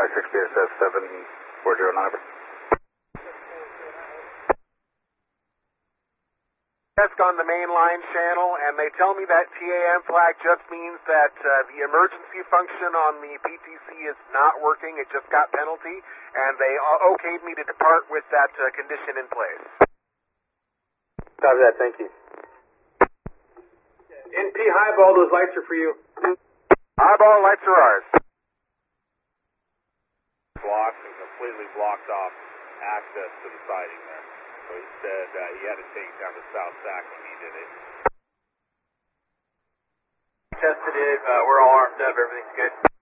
56 BSS 7409. Desk on the main line channel, and they tell me that TAM flag just means that the emergency function on the PTC is not working. It just got penalty, and they okayed me to depart with that condition in place. Copy that, thank you. NP Highball, those lights are for you. Highball, lights are ours. Blocked and completely blocked off access to the siding there. So he said he had to take down the South Sac when he did it. Tested it, we're all armed up, everything's good.